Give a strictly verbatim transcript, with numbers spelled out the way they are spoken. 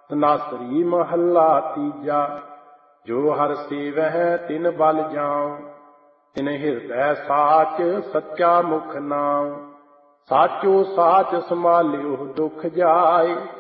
ਤਨਾਸਰੀ ਮਹੱਲਾ ਤੀਜਾ। ਜੋ ਹਰਿ ਸੇਵਹਿ ਤਿਨ ਬਲ ਜਾਉ, ਤਿਨ ਹਿਰਦੈ ਸਾਚ ਸੱਚਾ ਮੁਖ ਨਾਉ। ਸਾਚੋ ਸਾਚ ਸੰਭਾਲਿਓ ਦੁਖ ਜਾਏ,